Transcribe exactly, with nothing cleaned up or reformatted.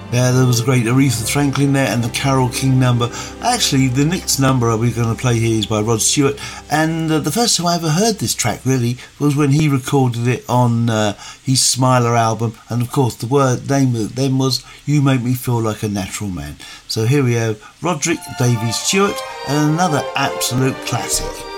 Yeah, there was a great Aretha Franklin there and the Carole King number. Actually, the next number we're going to play here is by Rod Stewart, and uh, the first time I ever heard this track really was when he recorded it on uh, his Smiler album, and of course the word name of them was You Make Me Feel Like a Natural Man. So here we have Roderick Davies Stewart and another absolute classic.